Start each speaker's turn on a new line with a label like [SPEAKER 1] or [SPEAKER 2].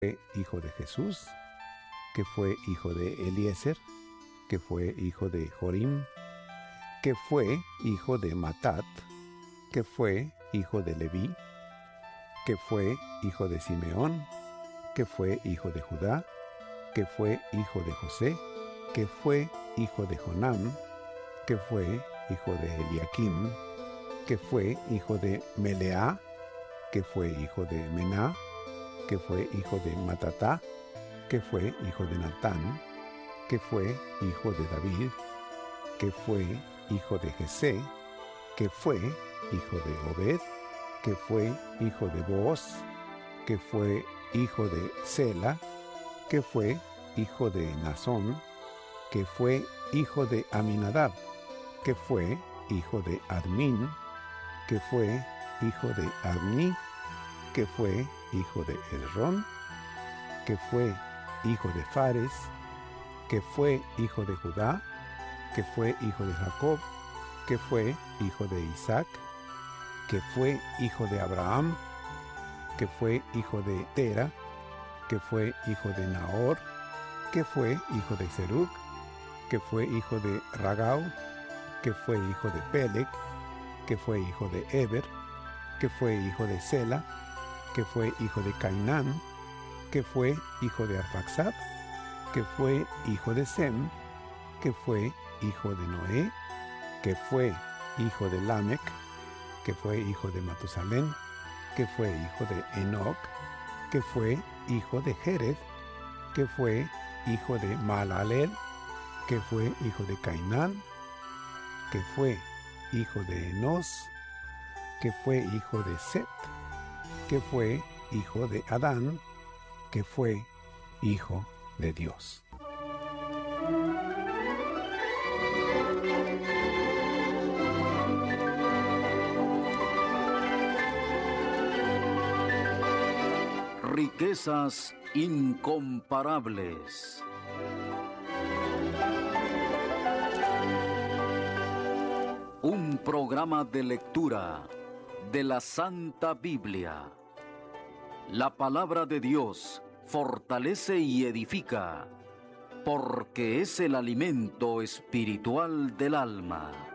[SPEAKER 1] fue hijo de Jesús, que fue hijo de Eliezer, que fue hijo de Jorim, que fue hijo de Matat, que fue hijo de Leví, que fue hijo de Simeón, que fue hijo de Judá, que fue hijo de José, que fue hijo de Jonam, que fue hijo de Eliakim, que fue hijo de Meleá, que fue hijo de Mená, que fue hijo de Matatá, que fue hijo de Natán, que fue hijo de David, que fue hijo de Jesé, que fue hijo de Obed, que fue hijo de Booz, que fue hijo de Sela, que fue hijo de Nazón, que fue hijo de Aminadab, que fue hijo de Admin, que fue hijo de Adni, que fue hijo de Esrón, que fue hijo de Fares, que fue hijo de Judá, que fue hijo de Jacob, que fue hijo de Isaac, que fue hijo de Abraham, que fue hijo de Tera, que fue hijo de Nahor, que fue hijo de Serug, que fue hijo de Ragau, que fue hijo de Peleg, que fue hijo de Eber, que fue hijo de Sela, que fue hijo de Cainán, que fue hijo de Arfaxad, que fue hijo de Sem, que fue hijo de Noé, que fue hijo de Lamec, que fue hijo de Matusalén, que fue hijo de Enoc, que fue hijo de Jered, que fue hijo de Mahalaleel, que fue hijo de Cainán, que fue hijo de Enos, que fue hijo de Set, que fue hijo de Adán, que fue hijo de Dios.
[SPEAKER 2] Riquezas incomparables. Un programa de lectura de la Santa Biblia. La palabra de Dios fortalece y edifica, porque es el alimento espiritual del alma.